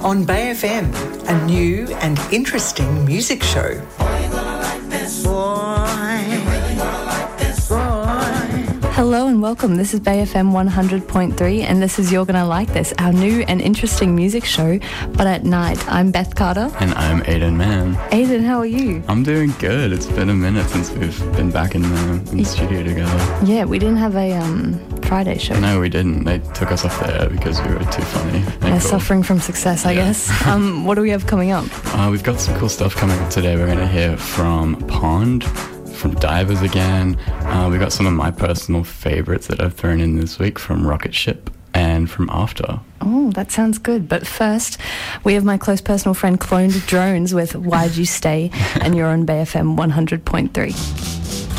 on Bay FM, a new and interesting music show. Hello and welcome. This is Bay FM 100.3 and this is You're Gonna Like This, our new and interesting music show, but at night. I'm Beth Carter. And I'm Aiden Mann. Aiden, how are you? I'm doing good. It's been a minute since we've been back in the studio together. Yeah, we didn't have a Friday show. No, we didn't. They took us off the air because we were too funny. They're suffering from success, I guess. What do we have coming up? We've got some cool stuff coming up today. We're going to hear from Pond, from Divers again. We got some of my personal favourites that I've thrown in this week from Rocket Ship and from After. Oh, that sounds good. But first, we have my close personal friend Cloned Drones with Why'd You Stay, and you're on Bay FM 100.3.